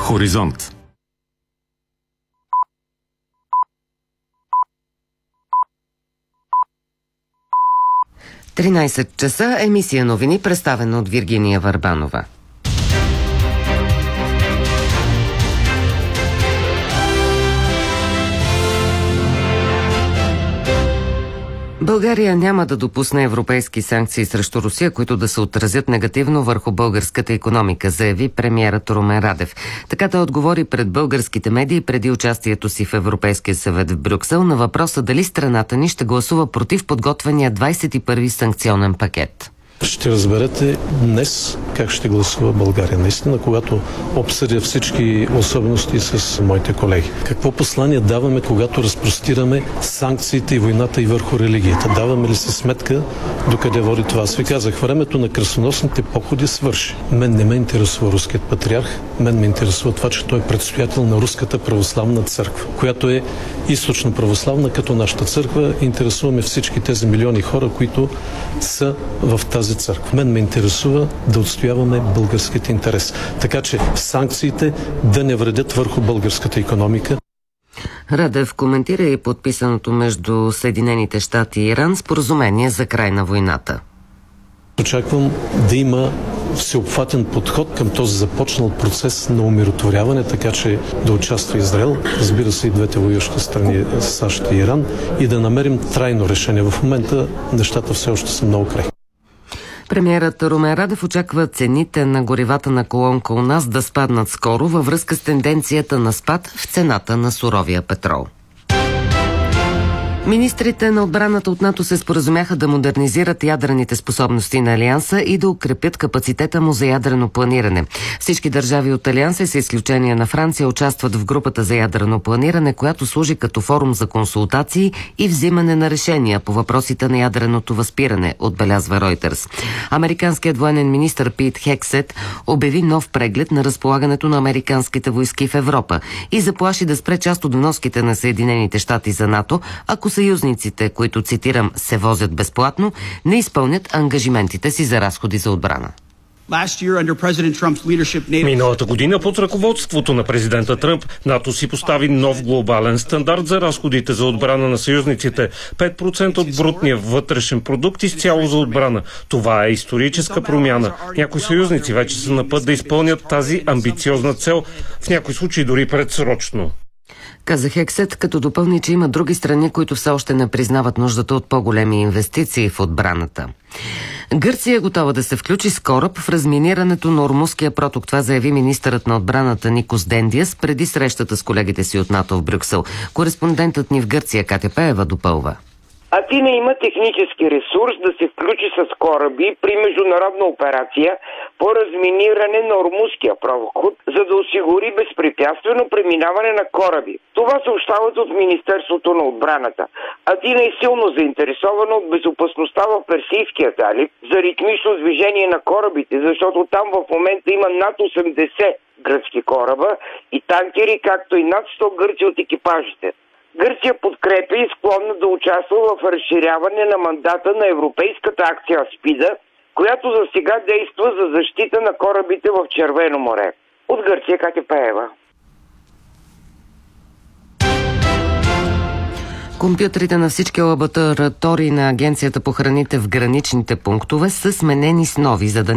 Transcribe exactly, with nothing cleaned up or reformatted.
Хоризонт. тринайсет часа, емисия новини, представена от Виргиния Върбанова. България няма да допусне европейски санкции срещу Русия, които да се отразят негативно върху българската икономика, заяви премиерът Румен Радев. Така той отговори пред българските медии преди участието си в Европейския съвет в Брюксел на въпроса дали страната ни ще гласува против подготвения двайсет и първи санкционен пакет. Ще разберете днес как ще гласува България. Наистина, когато обсъдя всички особености с моите колеги. Какво послание даваме, когато разпростираме санкциите и войната и върху религията? Даваме ли си сметка докъде води това? Аз ви казах, времето на кръстоносните походи свърши. Мен не ме интересува руският патриарх. Мен ме интересува това, че той е предстоятел на Руската православна църква, която е източно православна, като нашата църква. Интересуваме всички тези милиони хора, които са в тази църква. Мен ме интересува да отстояваме българските интерес. Така че санкциите да не вредят върху българската икономика. Радев коментира и подписаното между Съединените щати и Иран споразумение за край на войната. Очаквам да има всеобхватен подход към този започнал процес на умиротворяване, така че да участва Израел, разбира се и двете воюващи страни САЩ и Иран, и да намерим трайно решение. В момента нещата все още са много крехки. Премиерът Румен Радев очаква цените на горивата на колонка у нас да спаднат скоро във връзка с тенденцията на спад в цената на суровия петрол. Министрите на отбраната от НАТО се споразумяха да модернизират ядрените способности на Алианса и да укрепят капацитета му за ядрено планиране. Всички държави от Алианса, с изключение на Франция, участват в групата за ядрено планиране, която служи като форум за консултации и взимане на решения по въпросите на ядреното възпиране, отбелязва Ройтерс. Американският военен министър Пит Хексет обяви нов преглед на разполагането на американските войски в Европа и заплаши да спре част от вноските на Съединените щати за НАТО, ако съюзниците, които, цитирам, се возят безплатно, не изпълнят ангажиментите си за разходи за отбрана. Миналата година под ръководството на президента Тръмп НАТО си постави нов глобален стандарт за разходите за отбрана на съюзниците. пет процента от брутния вътрешен продукт изцяло за отбрана. Това е историческа промяна. Някои съюзници вече са на път да изпълнят тази амбициозна цел, в някои случаи дори предсрочно. Каза Хексет, като допълни, че има други страни, които все още не признават нуждата от по-големи инвестиции в отбраната. Гърция е готова да се включи с кораб в разминирането на Ормуския проток. Това заяви министърът на отбраната Никос Дендиас преди срещата с колегите си от НАТО в Брюксел. Кореспондентът ни в Гърция Катя Пеева допълва. Атина има технически ресурс да се включи с кораби при международна операция по разминиране на Ормуския проход, за да осигури безпрепятствено преминаване на кораби. Това съобщават от Министерството на отбраната. Атина е силно заинтересована от безопасността в Персийския залив за ритмично движение на корабите, защото там в момента има над осемдесет гръцки кораба и танкери, както и над сто гърци от екипажите. Гърция подкрепя и склонна да участва в разширяване на мандата на европейската акция СПИДА, която за сега действа за защита на корабите в Червено море. От Гърция Катя Пеева. Компютрите на всички лаборатории на Агенцията по храните в граничните пунктове са сменени с нови, за да